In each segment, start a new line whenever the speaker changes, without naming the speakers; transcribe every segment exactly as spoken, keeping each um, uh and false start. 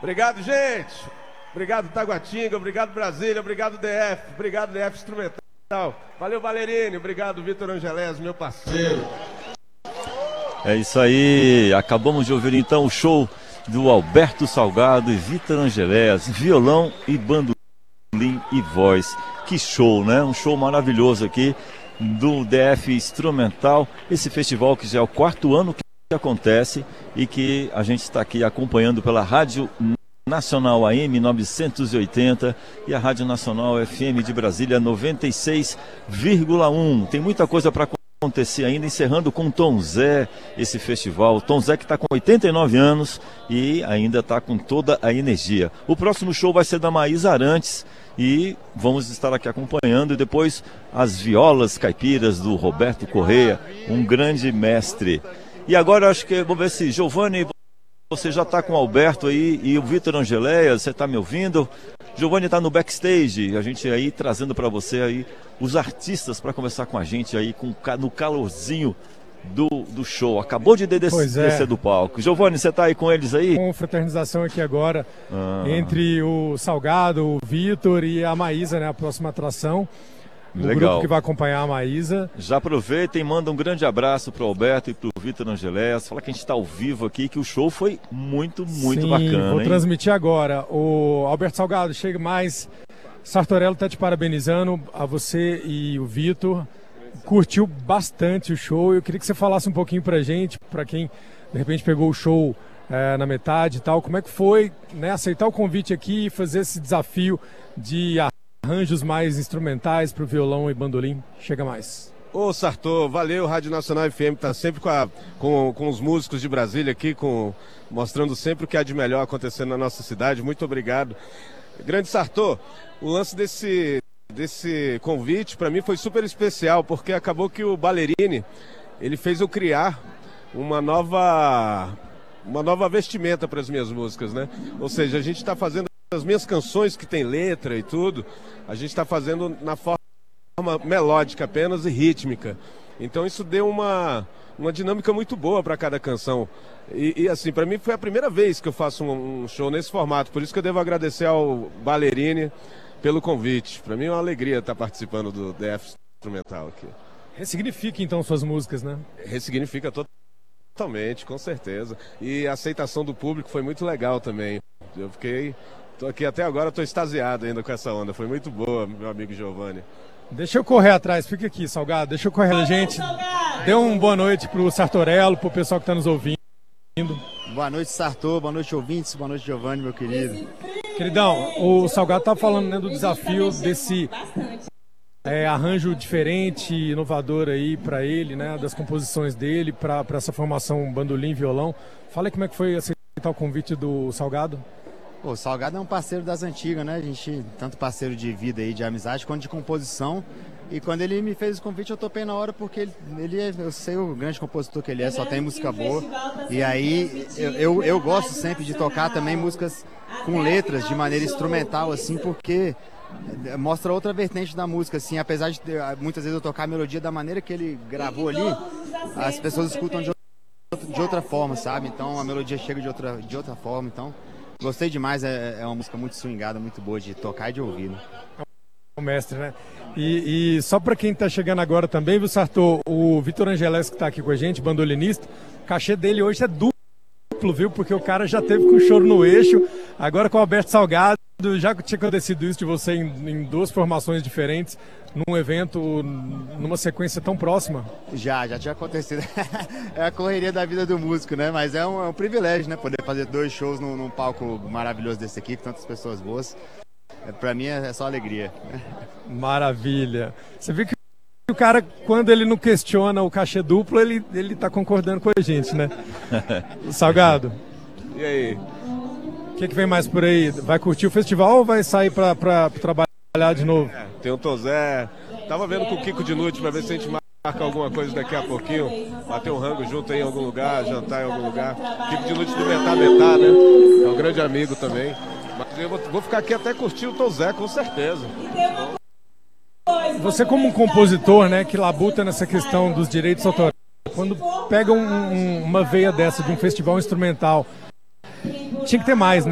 Obrigado, gente. Obrigado, Taguatinga. Obrigado, Brasília. Obrigado, D F. Obrigado, D F Instrumental. Valeu, Valerini. Obrigado, Vitor Angelés, meu parceiro.
É isso aí. Acabamos de ouvir então o show do Alberto Salgado e Vitor Angelés, violão e bandolim e voz. Que show, né? Um show maravilhoso aqui do D F Instrumental. Esse festival que já é o quarto ano que acontece e que a gente está aqui acompanhando pela Rádio Nacional A M novecentos e oitenta e a Rádio Nacional F M de Brasília noventa e seis vírgula um. Tem muita coisa para acontecer ainda, encerrando com Tom Zé esse festival. Tom Zé que está com oitenta e nove anos e ainda está com toda a energia. O próximo show vai ser da Maísa Arantes e vamos estar aqui acompanhando, e depois as violas caipiras do Roberto Correia, um grande mestre. E agora acho que vou ver se Giovanni, você já está com o Alberto aí e o Vitor Angeléas, você está me ouvindo? Giovanni está no backstage, a gente aí trazendo para você aí os artistas para conversar com a gente aí com, no calorzinho do, do show. Acabou de descer, é. descer do palco. Giovanni, você está aí com eles aí?
Com fraternização aqui agora, ah. entre o Salgado, o Vitor e a Maísa, né, a próxima atração. O
Legal.
grupo que vai acompanhar a Maísa.
Já aproveita e manda um grande abraço para o Alberto e para o Vitor Angelés. Fala que a gente está ao vivo aqui, que o show foi muito, muito
Sim,
bacana.
Vou
hein?
transmitir agora. O Alberto Salgado, chega mais. Sartorello está te parabenizando, a você e o Vitor. Curtiu bastante o show. Eu queria que você falasse um pouquinho para a gente, para quem de repente pegou o show é, na metade e tal. Como é que foi, né, aceitar o convite aqui e fazer esse desafio de arranjos mais instrumentais para o violão e bandolim? Chega mais.
Ô Sartor, valeu, Rádio Nacional F M tá sempre com, a, com, com os músicos de Brasília aqui, com, mostrando sempre o que há de melhor acontecendo na nossa cidade. Muito obrigado. Grande Sartor, o lance desse, desse convite para mim foi super especial, porque acabou que o Ballerini, ele fez eu criar uma nova, uma nova vestimenta para as minhas músicas, né? Ou seja, a gente está fazendo as minhas canções que tem letra e tudo, a gente está fazendo na forma melódica apenas e rítmica. Então isso deu uma, uma dinâmica muito boa para cada canção. E, e assim, para mim foi a primeira vez que eu faço um, um show nesse formato, por isso que eu devo agradecer ao Ballerini pelo convite. Para mim é uma alegria estar participando do D F Instrumental aqui.
Ressignifica então suas músicas, né?
Ressignifica totalmente, com certeza. E a aceitação do público foi muito legal também. Eu fiquei... Tô aqui até agora, estou extasiado ainda com essa onda. Foi muito boa, meu amigo Giovanni.
Deixa eu correr atrás, fica aqui, Salgado. Deixa eu correr, gente. Dê uma boa noite pro Sartorello, pro pessoal que está nos ouvindo.
Boa noite, Sartor. Boa noite, ouvintes. Boa noite, Giovanni, meu querido.
Queridão, o Salgado tá falando, né, do desafio desse é, arranjo diferente, inovador aí para ele, né, das composições dele, para essa formação bandolim e violão. Fala aí como é que foi aceitar o convite do Salgado.
Pô, o Salgado é um parceiro das antigas, né? A gente, tanto parceiro de vida aí, de amizade, quanto de composição. E quando ele me fez o convite, eu topei na hora, porque ele, ele é, eu sei o grande compositor que ele é, só tem música boa. E aí, eu, eu, eu gosto sempre de tocar também músicas com letras, de maneira instrumental, assim, porque mostra outra vertente da música, assim. Apesar de muitas vezes eu tocar a melodia da maneira que ele gravou ali, as pessoas escutam de outra, de outra forma, sabe? Então a melodia chega de outra, de outra forma, então... Gostei demais, é, é uma música muito swingada, muito boa de tocar e de ouvir, né?
O mestre, né? E, e só para quem tá chegando agora também, viu, Sartor? O Vitor Angelés, que tá aqui com a gente, bandolinista, o cachê dele hoje é duplo, viu? Porque o cara já teve com o choro no eixo, agora com o Alberto Salgado, já tinha acontecido isso de você em, em duas formações diferentes, num evento, numa sequência tão próxima? Já,
já tinha acontecido. É a correria da vida do músico, né? Mas é um, é um privilégio, né? Poder fazer dois shows num, num palco maravilhoso desse aqui, com tantas pessoas boas. É, pra mim é, é só alegria.
Maravilha. Você vê que o cara, quando ele não questiona o cachê duplo, ele, ele tá concordando com a gente, né? Salgado.
E aí?
O que, que vem mais por aí? Vai curtir o festival ou vai sair pra, pra, pra trabalhar de novo?
É, tem o Tom Zé. Tava vendo com o Kiko Dinucci pra ver se a gente marca alguma coisa daqui a pouquinho. Bater um rango junto aí em algum lugar, jantar em algum lugar. Kiko Dinucci do Metá Metá, né? É um grande amigo também. Mas eu vou, vou ficar aqui até curtir o Tom Zé, com certeza.
Você como um compositor, né, que labuta nessa questão dos direitos autorais, quando pega um, um, uma veia dessa de um festival instrumental, tinha que ter mais, né?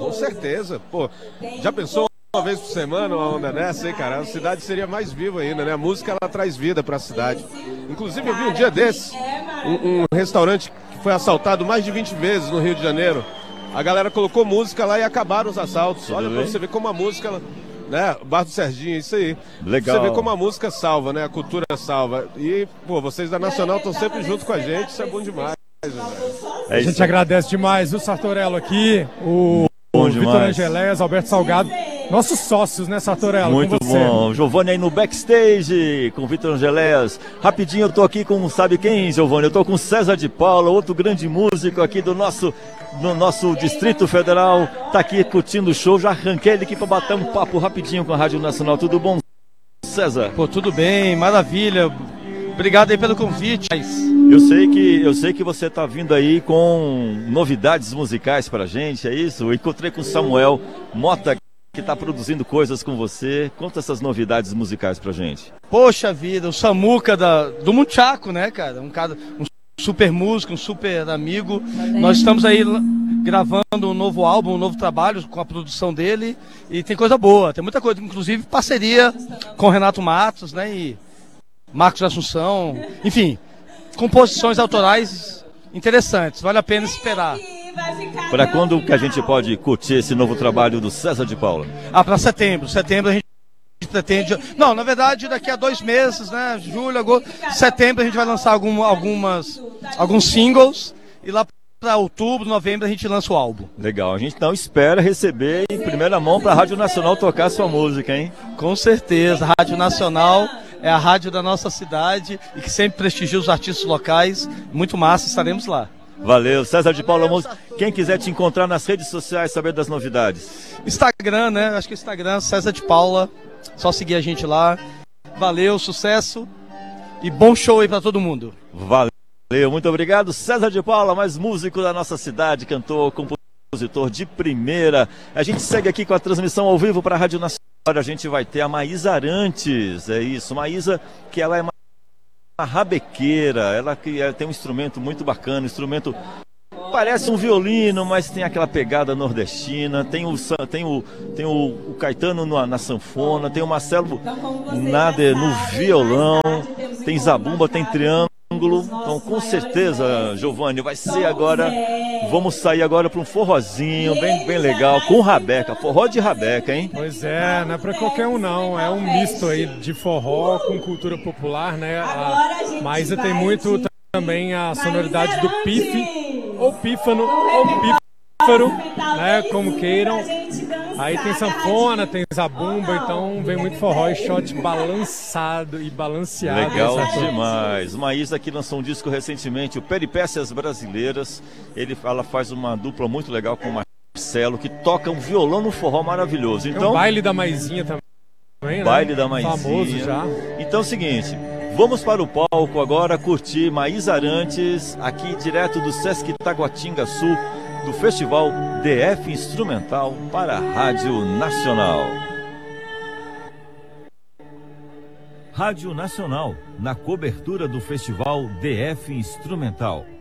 Com certeza. Pô, já pensou uma vez por semana uma onda dessa aí, cara? A cidade seria mais viva ainda, né? A música, ela traz vida pra cidade. Inclusive, eu vi um dia desse, um, um restaurante que foi assaltado mais de vinte vezes no Rio de Janeiro. A galera colocou música lá e acabaram os assaltos. Olha pra você ver como a música, né? Bar do Serginho, isso aí.
Legal.
Você vê como a música salva, né? A cultura salva. E, pô, vocês da Nacional estão sempre junto com a gente, isso é bom demais.
É, a gente agradece demais o Sartorello aqui, o, o Vitor Angeléas, Alberto Salgado, nossos sócios, né, Sartorello?
Muito bom. Giovanni aí no backstage com o Vitor Angeléas. Rapidinho, eu tô aqui com, sabe quem, Giovanni? Eu tô com César de Paula, outro grande músico aqui do nosso, do nosso Distrito Federal. Tá aqui curtindo o show. Já arranquei ele aqui pra bater um papo rapidinho com a Rádio Nacional. Tudo bom, César?
Pô, tudo bem, maravilha. Obrigado aí pelo convite.
Eu sei que, eu sei que você está vindo aí com novidades musicais pra gente, é isso? Eu encontrei com o Samuel Mota, que está produzindo coisas com você. Conta essas novidades musicais pra gente.
Poxa vida, o Samuca da, do Munchaco, né, cara? Um cara, um super músico, um super amigo. Nós estamos aí gravando um novo álbum, um novo trabalho com a produção dele. E tem coisa boa, tem muita coisa, inclusive parceria com o Renato Matos, né? E Marcos Assunção, enfim, composições autorais interessantes, vale a pena esperar.
Para quando que a gente pode curtir esse novo trabalho do César de Paula?
Ah, para setembro. Setembro a gente pretende... Não, na verdade daqui a dois meses, né? Julho, agosto, setembro a gente vai lançar algum, algumas, alguns singles e lá para outubro, novembro a gente lança o álbum.
Legal, a gente então espera receber em primeira mão para a Rádio Nacional tocar sua música, hein?
Com certeza, a Rádio Nacional é a rádio da nossa cidade e que sempre prestigia os artistas locais. Muito massa, estaremos lá.
Valeu, César de Paula Música. Quem quiser te encontrar nas redes sociais, saber das novidades.
Instagram, né? Acho que o Instagram, César de Paula. Só seguir a gente lá. Valeu, sucesso e bom show aí para todo mundo.
Valeu, muito obrigado. César de Paula, mais músico da nossa cidade, cantor, compositor de primeira. A gente segue aqui com a transmissão ao vivo para a Rádio Nacional. Agora a gente vai ter a Maísa Arantes, é isso, Maísa, que ela é uma rabequeira, ela que tem um instrumento muito bacana, instrumento parece um violino, mas tem aquela pegada nordestina, tem o, tem o, tem o, o Caetano na, na sanfona, tem o Marcelo Nader no violão, tem zabumba, tem triângulo. Então, com certeza, Giovanni, vai ser agora. Vamos sair agora para um forrozinho bem, bem legal, com rabeca, forró de rabeca, hein?
Pois é, não é para qualquer um não, é um misto aí de forró com cultura popular, né? A Maísa tem muito também a sonoridade do pife, ou pífano, ou pífaro, né? Como queiram. Aí tem sanfona, tem zabumba, então vem muito forró e shot balançado e balanceado.
Legal demais. Maísa que lançou um disco recentemente, o Peripécias Brasileiras. Ele, ela faz uma dupla muito legal com o Marcelo, que toca um violão no forró maravilhoso. Então,
é o baile da Maisinha também,
baile
né?
da Maisinha.
Famoso já.
Então é o seguinte, vamos para o palco agora curtir Maísa Arantes, aqui direto do Sesc Taguatinga Sul, do Festival D F Instrumental para a Rádio Nacional. Rádio Nacional, na cobertura do Festival D F Instrumental.